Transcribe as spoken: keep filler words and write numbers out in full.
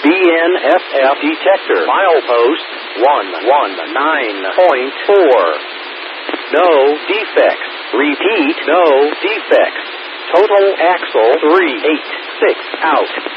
B N S F detector. Milepost one one nine point four. No defects. Repeat, no defects. Total axle three eight six out.